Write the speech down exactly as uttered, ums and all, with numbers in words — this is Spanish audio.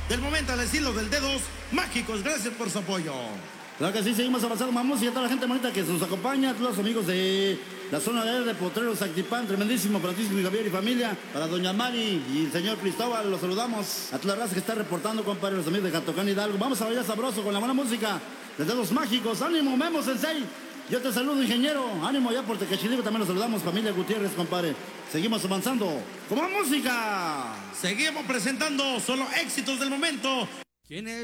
del momento al estilo del Dedos Mágicos. Gracias por su apoyo. Claro que sí, seguimos avanzando más música, toda la gente bonita que nos acompaña, todos los amigos de la zona de Potreros, Actipán, tremendísimo, Francisco y Javier y familia, para doña Mari y el señor Cristóbal, los saludamos, a toda la raza que está reportando, compadre, los amigos de Jatocán Hidalgo. Vamos a bailar sabroso con la buena música de Dedos Mágicos. ¡Ánimo, Memo Sensei! Yo te saludo, ingeniero. Ánimo allá por Tequechilico, también los saludamos, familia Gutiérrez, compadre. Seguimos avanzando con más música. Seguimos presentando solo éxitos del momento. ¿Quién es?